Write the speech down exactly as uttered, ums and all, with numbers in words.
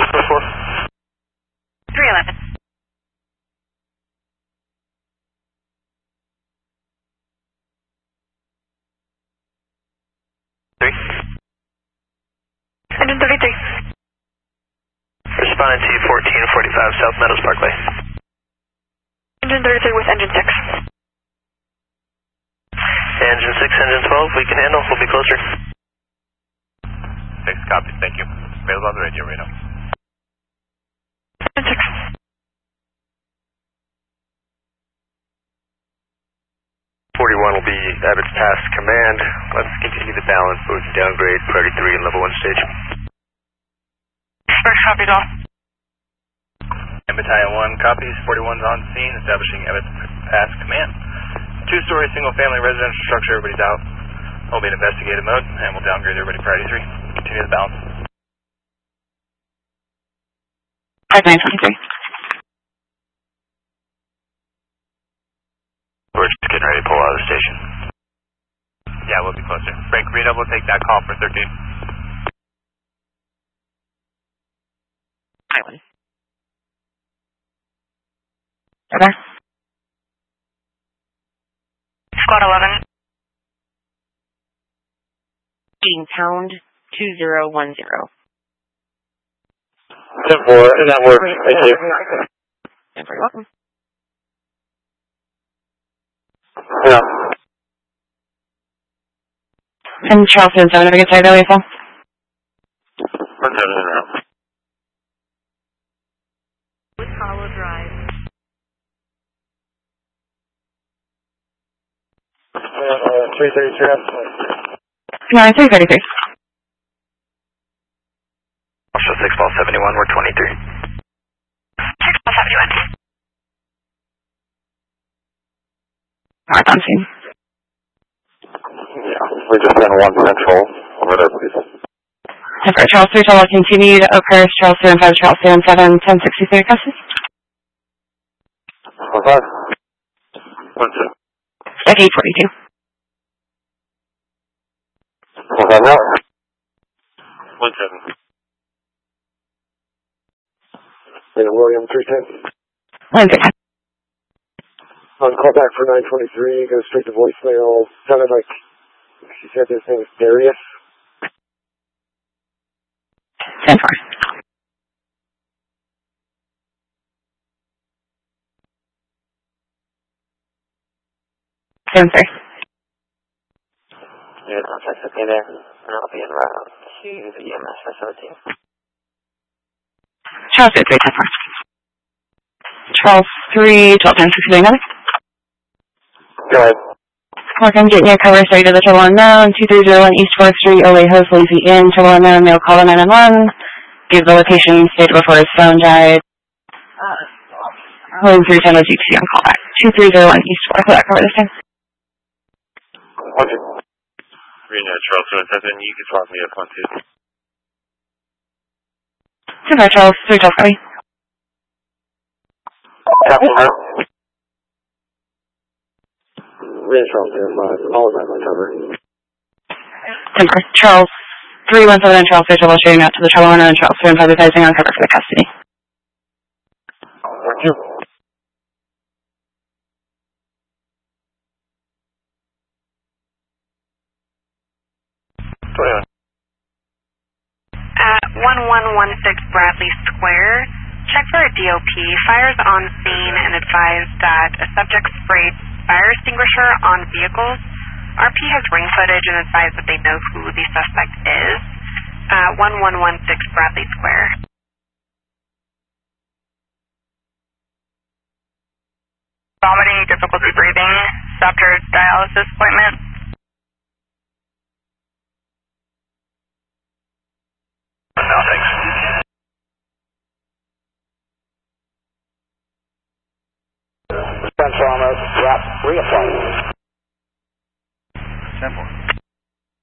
four. three eleven. Three. Engine thirty-three. Responding to fourteen forty-five South Meadows Parkway. Engine thirty-three with engine six. Engine six, engine twelve, we can handle, we'll be closer. six, copy, thank you. Available on the radio, Reno. Engine six. forty-one will be Abbott's Pass Command. Let's continue the balance, but we can downgrade priority three and level one stage. First copy, all. And Battalion one copies, forty-one's on scene, establishing Abbott's Pass Command. Two-story single-family residential structure, everybody's out. We'll be in investigative mode, and we'll downgrade everybody priority three. Continue the balance. five nine twenty-three. We're just getting ready to pull out of the station. Yeah, we'll be closer. Frank Reno will take that call for thirteen. Island. Okay. Squad eleven. Being pound two zero one zero. ten four, and that works. Thank you. You're very welcome. Yeah. And Charleston seven, if I could say that way, Paul. One seven in a row. With Hollow Drive. Uh, three thirty-three. No, three thirty-three. Also six ball seventy-one, we're twenty-three. six ball seventy-one. Alright, on scene. Yeah, we just ran one central over there, please. ten four, Charles three, Charles continued, Oak Hurst, Charles seven five, Charles seven seven, ten sixty-three, custody. One five. One two. Deck eight forty-two. One five now. One seven. Reno William, three ten. One three ten. On call back for nine twenty-three, goes straight to voicemail. Sounded like she said his name was Darius. ten four. seven three. Your contact's okay there, and I'll be en route to the E M S facility. Charles three, ten four. Charles three, twelve ten sixty-three, another. Go ahead. Mark, I'm getting your cover straight to the Trouble Unknown, two three zero one East fourth Street, Olejos, Lazy Inn, Trouble Unknown, male caller nine one one. Give the location stated before his phone died. Uh, Home three ten oh G P on callback. two three zero one East fourth, will that cover this time? One two. Reno, Charles seven seven, you can swap me up one two. Super, Charles three twelve, copy. Captain Hart. Reno Charles seven five, all of that on cover. Timber, Charles three one seven and Charles three twelve shooting out to the Trouble Unknown, Charles three advertising on cover for the custody. One two. twenty-one. At one one one six Bradley Square, check for a D O P. Fires on scene and advise that a subject sprayed fire extinguisher on vehicles. R P has ring footage and advise that they know who the suspect is. Uh, one one one six Bradley Square. Vomiting, difficulty breathing, stopped her dialysis appointment.